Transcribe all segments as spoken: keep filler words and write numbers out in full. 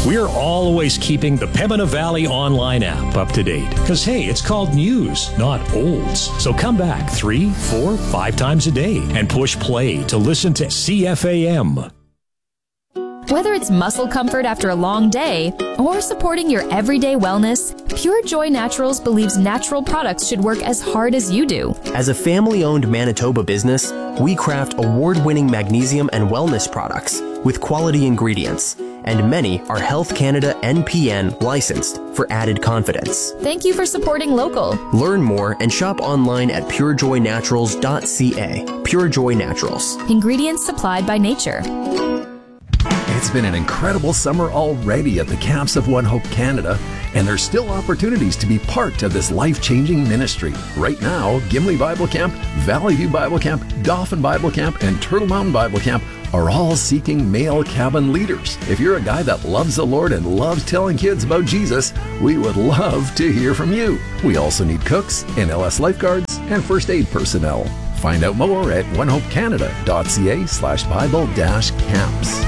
We're always keeping the Pembina Valley Online app up to date. Because, hey, it's called news, not olds. So come back three, four, five times a day and push play to listen to C F A M. Whether it's muscle comfort after a long day or supporting your everyday wellness, Pure Joy Naturals believes natural products should work as hard as you do. As a family-owned Manitoba business, we craft award-winning magnesium and wellness products with quality ingredients, and many are Health Canada N P N licensed for added confidence. Thank you for supporting local. Learn more and shop online at pure joy naturals dot c a. Pure Joy Naturals. Ingredients supplied by nature. It's been an incredible summer already at the camps of One Hope Canada, and there's still opportunities to be part of this life-changing ministry. Right now, Gimli Bible Camp, Valley View Bible Camp, Dauphin Bible Camp, and Turtle Mountain Bible Camp are all seeking male cabin leaders. If you're a guy that loves the Lord and loves telling kids about Jesus, we would love to hear from you. We also need cooks, N L S lifeguards, and first aid personnel. Find out more at one hope canada dot c a slash Bible dash camps.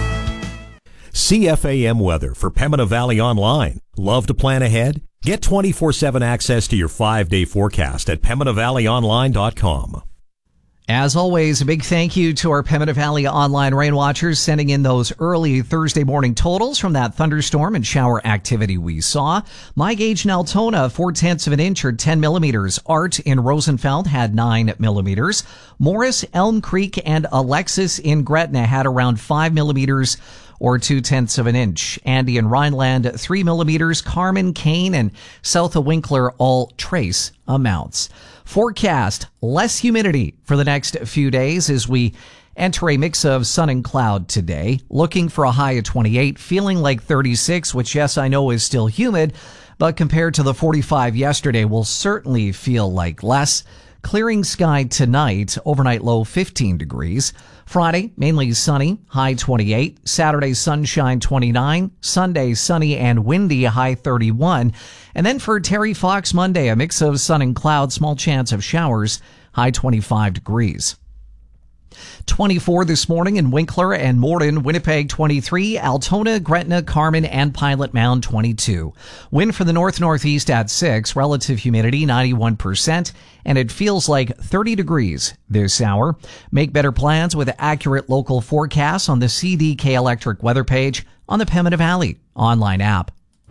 C F A M weather for Pembina Valley Online. Love to plan ahead? Get twenty-four seven access to your five-day forecast at pembina valley online dot com. As always, a big thank you to our Pembina Valley Online rain watchers sending in those early Thursday morning totals from that thunderstorm and shower activity we saw. My gauge in Altona, four-tenths of an inch or ten millimeters. Art in Rosenfeld had nine millimeters. Morris, Elm Creek, and Alexis in Gretna had around five millimeters or two-tenths of an inch. Andy and Rhineland, three millimeters. Carmen, Kane, and south of Winkler, all trace amounts. Forecast, less humidity for the next few days as we enter a mix of sun and cloud today. Looking for a high of twenty-eight, feeling like thirty-six, which, yes, I know is still humid, but compared to the forty-five yesterday, will certainly feel like less. Clearing sky tonight, overnight low fifteen degrees. Friday, mainly sunny, high twenty-eight. Saturday, sunshine twenty-nine. Sunday, sunny and windy, high thirty-one. And then for Terry Fox Monday, a mix of sun and cloud, small chance of showers, high twenty-five degrees. twenty-four this morning in Winkler and Morden, Winnipeg twenty-three, Altona, Gretna, Carmen, and Pilot Mound twenty-two. Wind for the north-northeast at six, relative humidity ninety-one percent, and it feels like thirty degrees this hour. Make better plans with accurate local forecasts on the C D K Electric weather page on the Pembina Valley online app.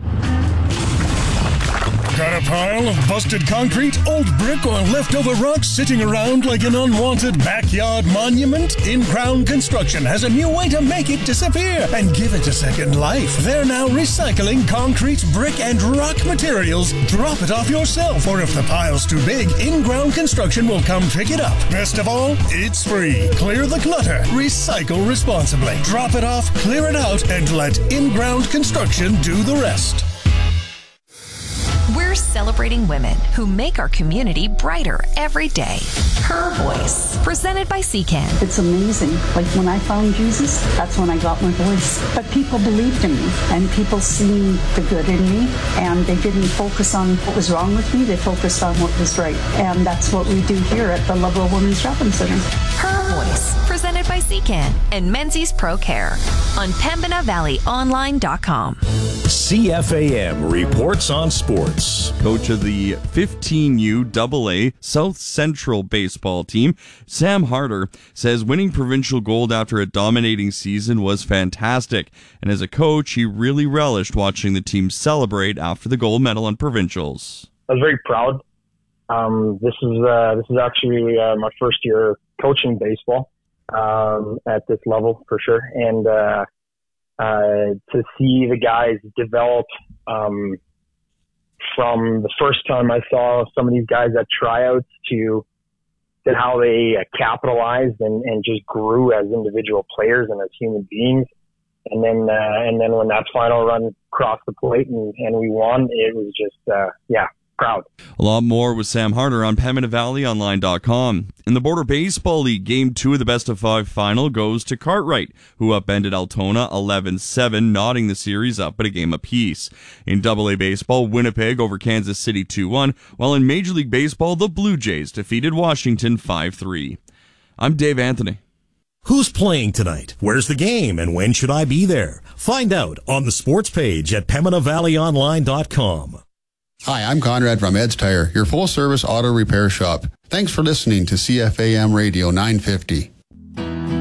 Got a pile of busted concrete, old brick, or leftover rocks sitting around like an unwanted backyard monument? In-Crown Construction has a new way to make it disappear and give it a second life. They're now recycling concrete, brick, and rock materials. Drop it off yourself, or if the pile's too big, In-Ground Construction will come pick it up. Best of all, it's free. Clear the clutter. Recycle responsibly. Drop it off, clear it out, and let In-Ground Construction do the rest. We're celebrating women who make our community brighter every day. Her Voice, presented by C C A N. It's amazing. Like when I found Jesus, that's when I got my voice. But people believed in me, and people seen the good in me, and they didn't focus on what was wrong with me. They focused on what was right. And that's what we do here at the Lovell Women's Shopping Center. Her Voice, presented by C C A N and Menzies Pro Care on pembina valley online dot com. C F A M reports on sports. Coach of the fifteen U double A South Central baseball team, Sam Harder, says winning provincial gold after a dominating season was fantastic. And as a coach, he really relished watching the team celebrate after the gold medal on provincials. I was very proud. Um, this is uh, this is actually uh, my first year coaching baseball um, at this level for sure, and uh, uh, to see the guys develop um, from the first time I saw some of these guys at tryouts to to how they uh, capitalized and, and just grew as individual players and as human beings, and then uh, and then when that final run crossed the plate and, and we won, it was just uh, yeah. Proud. A lot more with Sam Harder on pembina valley online dot com. In the Border Baseball League, Game two of the Best of Five final goes to Cartwright, who upended Altona eleven seven, knotting the series up at a game apiece. In double A Baseball, Winnipeg over Kansas City two one, while in Major League Baseball, the Blue Jays defeated Washington five three. I'm Dave Anthony. Who's playing tonight? Where's the game? And when should I be there? Find out on the sports page at Pembina Valley Online dot com. Hi, I'm Conrad from Ed's Tire, your full-service auto repair shop. Thanks for listening to C F A M Radio nine fifty.